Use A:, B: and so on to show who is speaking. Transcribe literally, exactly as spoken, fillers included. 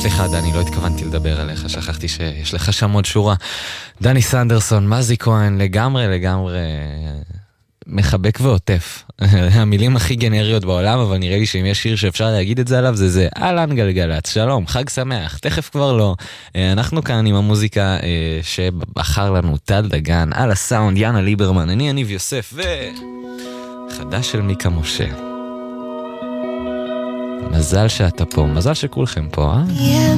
A: סליחה דני, לא התכוונתי לדבר עליך, שכחתי שיש לך שם עוד שורה. דני סנדרסון, מזי כהן, לגמרי לגמרי מחבק ועוטף. המילים הכי גנריות בעולם, אבל נראה לי שאם יש שיר שאפשר להגיד את זה עליו, זה זה אלן גלגלץ, שלום, חג שמח, תכף כבר לא. אנחנו כאן עם המוזיקה שבחר לנו טל דגן, על הסאונד יאנה ליברמן, אני אניב יוסף, וחדש של מיקה משה. מזל שאתה פה, מזל שכולכם פה, אה?